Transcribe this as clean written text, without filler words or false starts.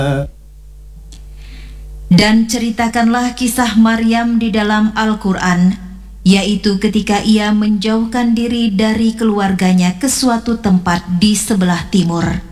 Dan ceritakanlah kisah Maryam di dalam Al-Quran, yaitu ketika ia menjauhkan diri dari keluarganya ke suatu tempat di sebelah timur.